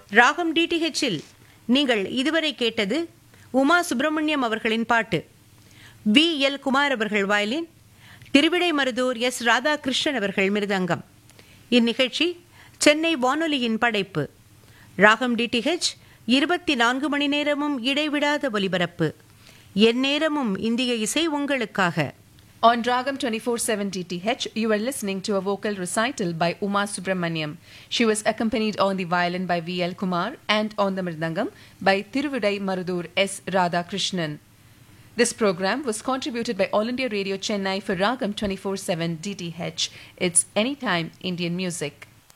ராகம் டிடிஹெச்சில் நீங்கள் இதுவரை கேட்டது உமா சுப்பிரமணியம் அவர்களின் பாட்டு. வி.எல். குமார் அவர்கள் வயலின், திருவிடைமருதூர் எஸ். ராதாகிருஷ்ணன் அவர்கள் மிருதங்கம். இந்நிகழ்ச்சி சென்னை வானொலியின் படைப்பு. ராகம் டிடிஹெச் 24 மணி நேரமும் இடைவிடாத ஒலிபரப்பு. எந்நேரமும் இந்திய இசை உங்களுக்காக. On Ragam 24/7 DTH, you are listening to a vocal recital by Uma Subramaniam. She was accompanied on the violin by V.L. Kumar and on the mridangam by Thiruvidai Marudur S. Radhakrishnan. This program was contributed by All India Radio Chennai for Ragam 24/7 DTH. It's Anytime Indian Music.